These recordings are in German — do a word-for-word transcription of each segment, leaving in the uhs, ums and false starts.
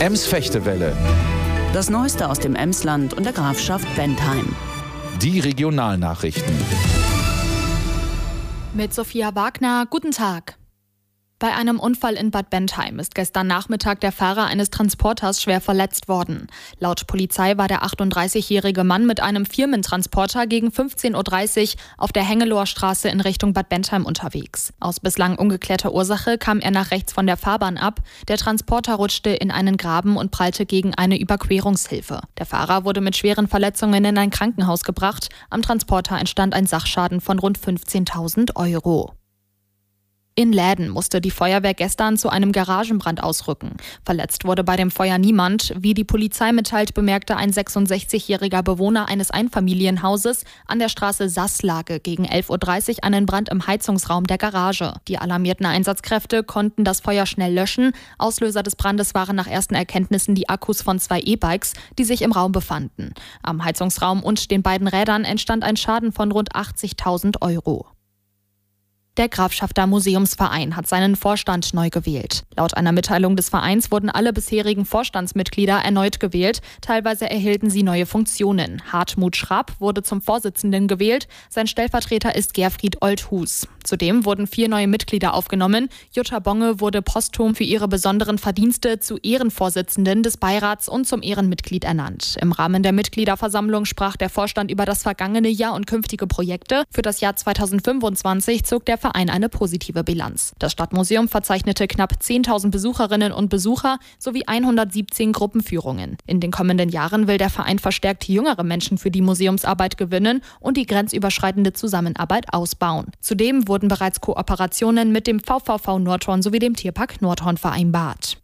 Ems-Fechtewelle. Das Neueste aus dem Emsland und der Grafschaft Bentheim. Die Regionalnachrichten. Mit Sophia Wagner, guten Tag. Bei einem Unfall in Bad Bentheim ist gestern Nachmittag der Fahrer eines Transporters schwer verletzt worden. Laut Polizei war der achtunddreißigjährige Mann mit einem Firmentransporter gegen fünfzehn Uhr dreißig auf der Hengeloher Straße in Richtung Bad Bentheim unterwegs. Aus bislang ungeklärter Ursache kam er nach rechts von der Fahrbahn ab. Der Transporter rutschte in einen Graben und prallte gegen eine Überquerungshilfe. Der Fahrer wurde mit schweren Verletzungen in ein Krankenhaus gebracht. Am Transporter entstand ein Sachschaden von rund fünfzehntausend Euro. In Läden musste die Feuerwehr gestern zu einem Garagenbrand ausrücken. Verletzt wurde bei dem Feuer niemand. Wie die Polizei mitteilt, bemerkte ein sechsundsechzigjähriger Bewohner eines Einfamilienhauses an der Straße Sasslage gegen elf Uhr dreißig einen Brand im Heizungsraum der Garage. Die alarmierten Einsatzkräfte konnten das Feuer schnell löschen. Auslöser des Brandes waren nach ersten Erkenntnissen die Akkus von zwei E-Bikes, die sich im Raum befanden. Am Heizungsraum und den beiden Rädern entstand ein Schaden von rund achtzigtausend Euro. Der Grafschafter Museumsverein hat seinen Vorstand neu gewählt. Laut einer Mitteilung des Vereins wurden alle bisherigen Vorstandsmitglieder erneut gewählt. Teilweise erhielten sie neue Funktionen. Hartmut Schrapp wurde zum Vorsitzenden gewählt. Sein Stellvertreter ist Gerfried Olthus. Zudem wurden vier neue Mitglieder aufgenommen. Jutta Bonge wurde posthum für ihre besonderen Verdienste zu Ehrenvorsitzenden des Beirats und zum Ehrenmitglied ernannt. Im Rahmen der Mitgliederversammlung sprach der Vorstand über das vergangene Jahr und künftige Projekte. Für das Jahr zweitausendfünfundzwanzig zog der Verein eine positive Bilanz. Das Stadtmuseum verzeichnete knapp zehntausend Besucherinnen und Besucher sowie hundertsiebzehn Gruppenführungen. In den kommenden Jahren will der Verein verstärkt jüngere Menschen für die Museumsarbeit gewinnen und die grenzüberschreitende Zusammenarbeit ausbauen. Zudem wurden bereits Kooperationen mit dem V V V Nordhorn sowie dem Tierpark Nordhorn vereinbart.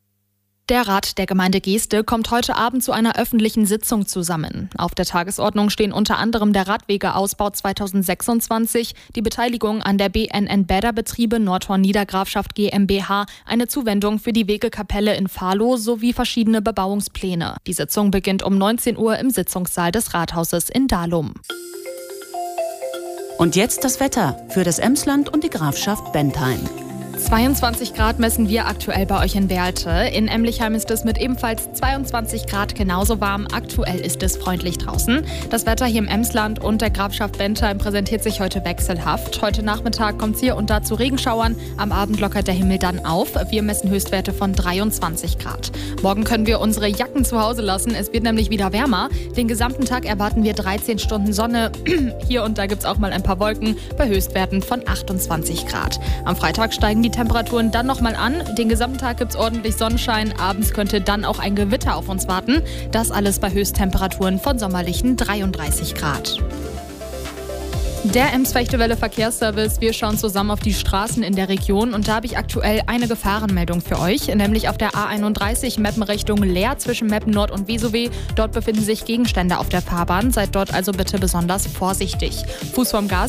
Der Rat der Gemeinde Geeste kommt heute Abend zu einer öffentlichen Sitzung zusammen. Auf der Tagesordnung stehen unter anderem der Radwegeausbau zweitausendsechsundzwanzig, die Beteiligung an der B N N-Bäderbetriebe Nordhorn Niedergrafschaft GmbH, eine Zuwendung für die Wegekapelle in Fahlow sowie verschiedene Bebauungspläne. Die Sitzung beginnt um neunzehn Uhr im Sitzungssaal des Rathauses in Dahlum. Und jetzt das Wetter für das Emsland und die Grafschaft Bentheim. zweiundzwanzig Grad messen wir aktuell bei euch in Bealte. In Emlichheim ist es mit ebenfalls zweiundzwanzig Grad genauso warm. Aktuell ist es freundlich draußen. Das Wetter hier im Emsland und der Grafschaft Bentheim präsentiert sich heute wechselhaft. Heute Nachmittag kommt es hier und da zu Regenschauern. Am Abend lockert der Himmel dann auf. Wir messen Höchstwerte von dreiundzwanzig Grad. Morgen können wir unsere Jacken zu Hause lassen. Es wird nämlich wieder wärmer. Den gesamten Tag erwarten wir dreizehn Stunden Sonne. Hier und da gibt es auch mal ein paar Wolken bei Höchstwerten von achtundzwanzig Grad. Am Freitag steigen die Temperaturen dann nochmal an. Den gesamten Tag gibt es ordentlich Sonnenschein. Abends könnte dann auch ein Gewitter auf uns warten. Das alles bei Höchsttemperaturen von sommerlichen dreiunddreißig Grad. Der Ems-Fechtewelle Verkehrsservice. Wir schauen zusammen auf die Straßen in der Region und da habe ich aktuell eine Gefahrenmeldung für euch, nämlich auf der A einunddreißig Meppen Richtung Leer zwischen Meppen Nord und Wesowe. Dort befinden sich Gegenstände auf der Fahrbahn, seid dort also bitte besonders vorsichtig. Fuß vom Gas